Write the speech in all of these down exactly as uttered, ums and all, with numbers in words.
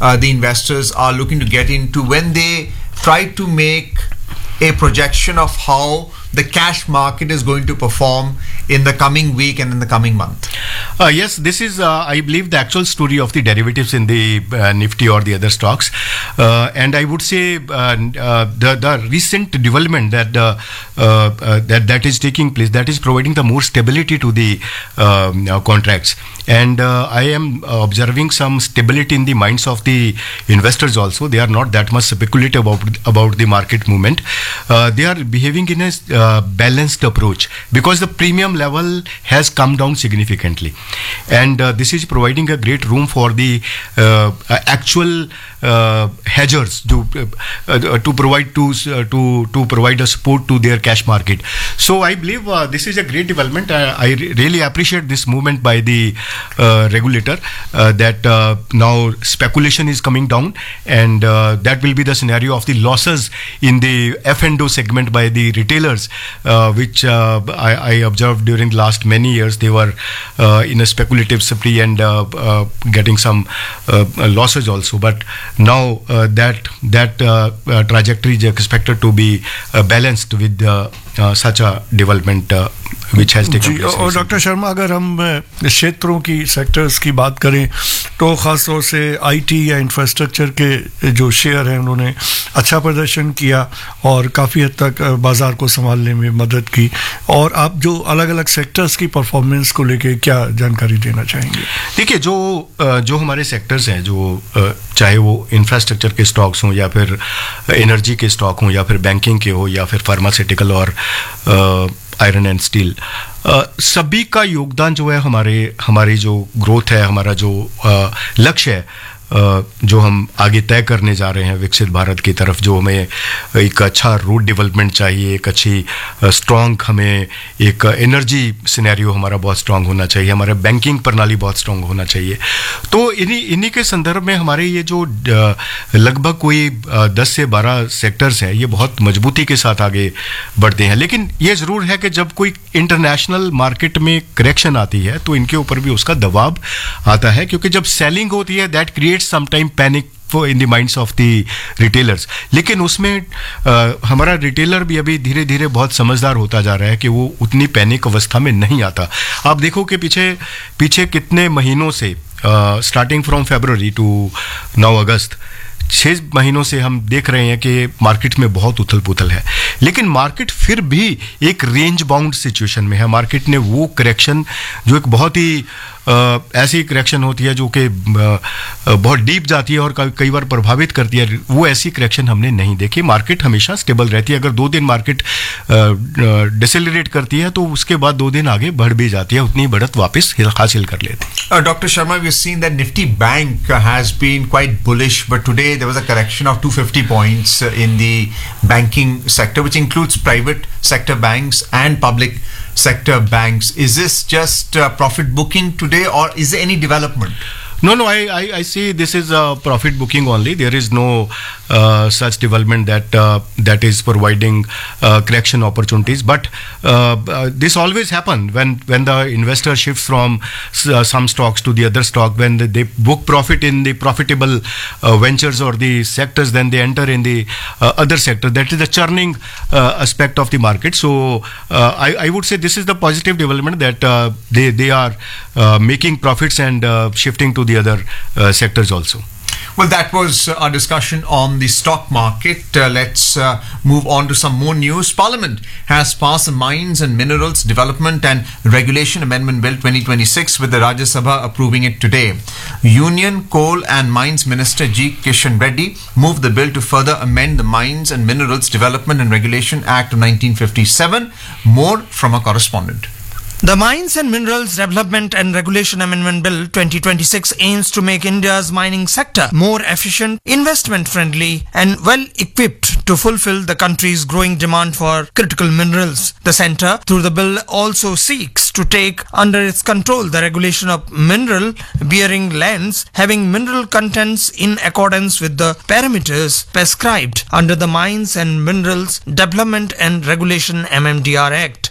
uh, the investors are looking to get into when they try to make a projection of how the cash market is going to perform in the coming week and in the coming month? Uh, yes, this is, uh, I believe, the actual story of the derivatives in the uh, Nifty or the other stocks. Uh, and I would say uh, uh, the the recent development that uh, uh, that that is taking place, that is providing the more stability to the um, uh, contracts. And uh, I am observing some stability in the minds of the investors also. They are not that much speculative about about the market movement. Uh, they are behaving in a uh, balanced approach because the premium level has come down significantly, and uh, this is providing a great room for the uh, actual uh, hedgers to uh, uh, to provide to uh, to to provide a support to their cash market. So I believe uh, this is a great development. I, I really appreciate this movement by the uh, regulator uh, that uh, now speculation is coming down, and uh, that will be the scenario of the losses in the F and O segment by the retailers, uh, which uh, I, I observed during the last many years. They were uh, in a speculative spree and uh, uh, getting some uh, losses also. But now uh, that that uh, uh, trajectory is expected to be uh, balanced with uh, uh, such a development uh, which has taken place. और doctor Sharma, अगर हम क्षेत्रों की sectors की बात करें तो ख़ास तौर से आईटी या इंफ्रास्ट्रक्चर के जो शेयर हैं उन्होंने अच्छा प्रदर्शन किया और काफ़ी हद तक बाज़ार को संभालने में मदद की. और आप जो अलग अलग सेक्टर्स की परफॉर्मेंस को लेके क्या जानकारी देना चाहेंगे? देखिए, जो जो हमारे सेक्टर्स हैं, जो चाहे वो इंफ्रास्ट्रक्चर के स्टॉक्स हों या फिर एनर्जी के स्टॉक हों या फिर बैंकिंग के हो या फिर फार्मास्यूटिकल और आयरन एंड स्टील, सभी का योगदान जो है हमारे हमारी जो ग्रोथ है, हमारा जो लक्ष्य है, जो हम आगे तय करने जा रहे हैं विकसित भारत की तरफ, जो हमें एक अच्छा रोड डेवलपमेंट चाहिए, एक अच्छी स्ट्रॉन्ग, हमें एक एनर्जी सिनेरियो हमारा बहुत स्ट्रॉन्ग होना चाहिए, हमारा बैंकिंग प्रणाली बहुत स्ट्रॉन्ग होना चाहिए. तो इन्हीं इन्हीं के संदर्भ में हमारे ये जो लगभग कोई दस से बारह सेक्टर्स हैं, ये बहुत मजबूती के साथ आगे बढ़ते हैं. लेकिन ये ज़रूर है कि जब कोई इंटरनेशनल मार्केट में करेक्शन आती है तो इनके ऊपर भी उसका दबाव आता है, क्योंकि जब सेलिंग होती है that create sometime panic in the minds of the retailers. लेकिन उसमें आ, हमारा रिटेलर भी अभी धीरे धीरे बहुत समझदार होता जा रहा है कि वो उतनी पैनिक अवस्था में नहीं आता. आप देखो कि पीछे पीछे कितने महीनों से, स्टार्टिंग फ्रॉम फरवरी टू नौ अगस्त, छः महीनों से हम देख रहे हैं कि मार्केट में बहुत उथल पुथल है, लेकिन मार्केट फिर भी एक रेंज बाउंड सिचुएशन में है. मार्केट ने वो करेक्शन जो एक बहुत ही Uh, ऐसी करेक्शन होती है जो कि uh, uh, बहुत डीप जाती है और कई बार प्रभावित करती है, वो ऐसी करेक्शन हमने नहीं देखी. मार्केट हमेशा स्टेबल रहती है. अगर दो दिन मार्केट डिसेलरेट uh, uh, करती है तो उसके बाद दो दिन आगे बढ़ भी जाती है, उतनी बढ़त वापस हासिल कर लेती है. Doctor Sharma, we have seen that Nifty bank has been quite bullish, but today there was a correction of two hundred fifty points in the banking sector, which includes private sector banks and public sector banks. Is this just uh, profit booking today, or is there any development? No, no, I, I, I see this is a profit booking only. There is no uh, such development that uh, that is providing uh, correction opportunities. But uh, uh, this always happens when, when the investor shifts from uh, some stocks to the other stock. When they, they book profit in the profitable uh, ventures or the sectors, then they enter in the uh, other sector. That is the churning uh, aspect of the market. So uh, I, I would say this is the positive development that uh, they, they are uh, making profits and uh, shifting to the other uh, sectors also. Well, that was our discussion on the stock market. Uh, let's uh, move on to some more news. Parliament has passed the Mines and Minerals Development and Regulation Amendment Bill twenty twenty-six, with the Rajya Sabha approving it today. Union Coal and Mines Minister G. Kishan Reddy moved the bill to further amend the Mines and Minerals Development and Regulation Act of nineteen fifty-seven. More from a correspondent. The Mines and Minerals Development and Regulation Amendment Bill twenty twenty-six aims to make India's mining sector more efficient, investment-friendly and well-equipped to fulfill the country's growing demand for critical minerals. The centre, through the bill, also seeks to take under its control the regulation of mineral-bearing lands having mineral contents in accordance with the parameters prescribed under the Mines and Minerals Development and Regulation M M D R Act.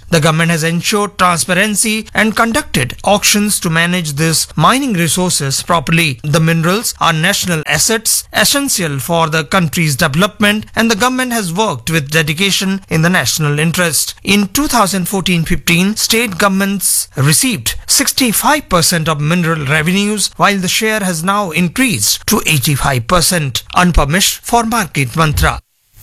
The government has ensured transparency and conducted auctions to manage these mining resources properly. The minerals are national assets essential for the country's development, and the government has worked with dedication in the national interest. In two thousand fourteen fifteen, state governments received sixty-five percent of mineral revenues, while the share has now increased to eighty-five percent. Unpermished for Market Mantra.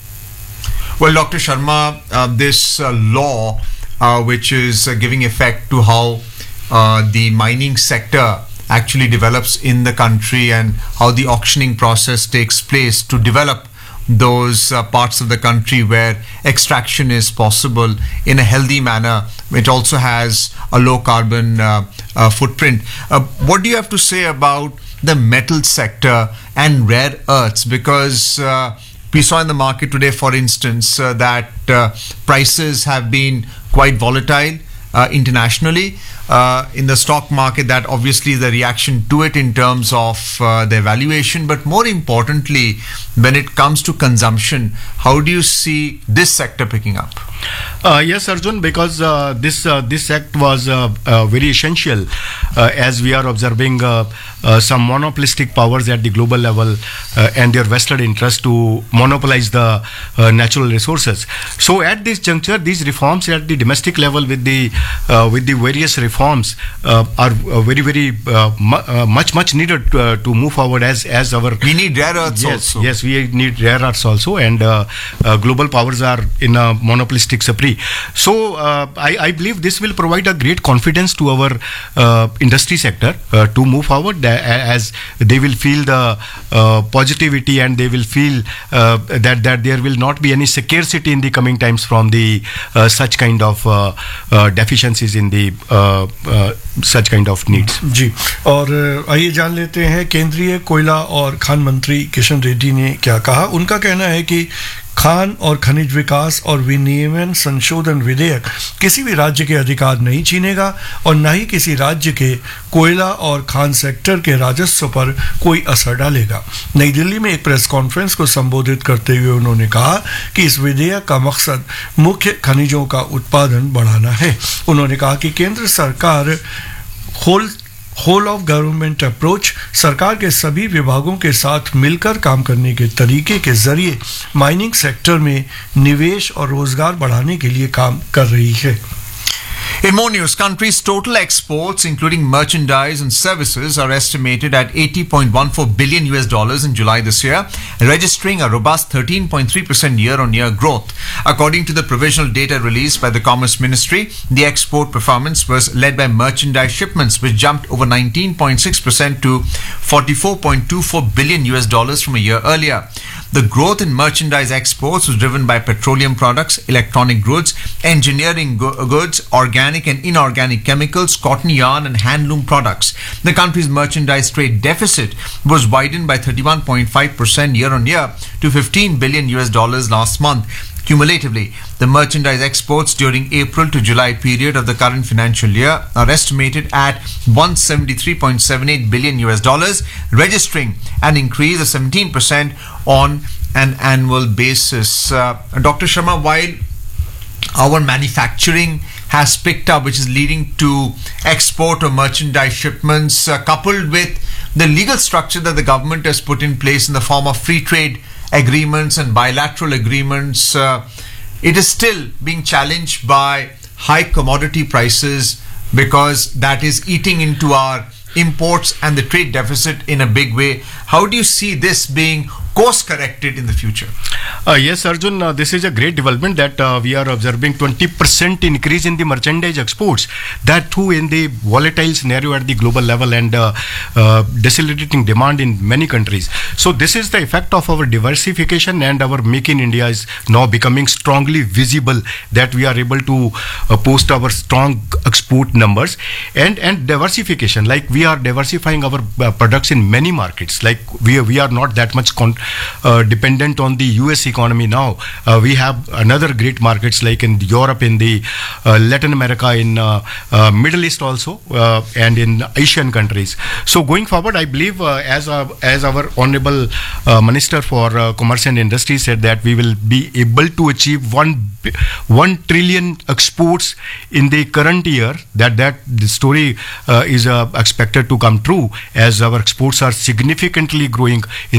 Well, Doctor Sharma, uh, this uh, law, uh, which is uh, giving effect to how uh, the mining sector actually develops in the country and how the auctioning process takes place to develop those uh, parts of the country where extraction is possible in a healthy manner. It also has a low carbon uh, uh, footprint. Uh, what do you have to say about the metal sector and rare earths? Because uh, we saw in the market today, for instance, uh, that uh, prices have been quite volatile uh, internationally. Uh, in the stock market, that obviously the reaction to it in terms of uh, their valuation, but more importantly, when it comes to consumption, how do you see this sector picking up? Uh, yes, Arjun, because uh, this uh, this act was uh, uh, very essential uh, as we are observing uh, uh, some monopolistic powers at the global level uh, and their vested interest to monopolize the uh, natural resources. So at this juncture, these reforms at the domestic level with the uh, with the various reforms uh, are uh, very very uh, mu- uh, much much needed uh, to move forward as as our we need rare earths yes, also. Yes, we need rare earths also, and uh, uh, global powers are in a monopolistic spree. So uh, I, I believe this will provide a great confidence to our uh, industry sector uh, to move forward, as they will feel the uh, positivity and they will feel uh, that that there will not be any scarcity in the coming times from the uh, such kind of uh, uh, deficiencies in the uh, uh, such kind of needs. जी, और आइए जान लेते हैं केंद्रीय कोयला और खान मंत्री किशन रेड्डी ने क्या कहा। उनका कहना है कि खान और खनिज विकास और विनियमन संशोधन विधेयक किसी भी राज्य के अधिकार नहीं छीनेगा और न ही किसी राज्य के कोयला और खान सेक्टर के राजस्व पर कोई असर डालेगा। नई दिल्ली में एक प्रेस कॉन्फ्रेंस को संबोधित करते हुए उन्होंने कहा कि इस विधेयक का मकसद मुख्य खनिजों का उत्पादन बढ़ाना है। उन्होंने कहा कि केंद्र सरकार whole whole of government approach, सरकार के सभी विभागों के साथ मिलकर काम करने के तरीके के जरिए माइनिंग सेक्टर में निवेश और रोजगार बढ़ाने के लिए काम कर रही है। In more news, country's total exports, including merchandise and services, are estimated at eighty point one four billion U S dollars in July this year, registering a robust thirteen point three percent year-on-year growth. According to the provisional data released by the Commerce Ministry, the export performance was led by merchandise shipments, which jumped over nineteen point six percent to forty-four point two four billion U S dollars from a year earlier. The growth in merchandise exports was driven by petroleum products, electronic goods, engineering go- goods, organic and inorganic chemicals, cotton yarn and handloom products. The country's merchandise trade deficit was widened by thirty-one point five percent year on year to fifteen billion U S dollars last month. Cumulatively, the merchandise exports during April to July period of the current financial year are estimated at one hundred seventy-three point seven eight billion U S dollars, registering an increase of seventeen percent on an annual basis. Uh, Doctor Sharma, while our manufacturing has picked up, which is leading to export of merchandise shipments, uh, coupled with the legal structure that the government has put in place in the form of free trade agreements and bilateral agreements, uh, it is still being challenged by high commodity prices, because that is eating into our imports and the trade deficit in a big way. How do you see this being course corrected in the future? Uh, yes, Arjun, uh, this is a great development that uh, we are observing twenty percent increase in the merchandise exports, that too in the volatile scenario at the global level and uh, uh, decelerating demand in many countries. So this is the effect of our diversification, and our Make in India is now becoming strongly visible, that we are able to uh, post our strong export numbers and, and diversification, like we are diversifying our uh, products in many markets, like we, we are not that much con- uh, dependent on the U S economy now. Uh, we have another great markets like in Europe, in the uh, Latin America, in uh, uh, Middle East also, uh, and in Asian countries. So going forward, I believe uh, as a, as our honorable uh, Minister for uh, Commerce and Industry said, that we will be able to achieve one one trillion exports in the current year. That that the story uh, is uh, expected to come true, as our exports are significantly growing in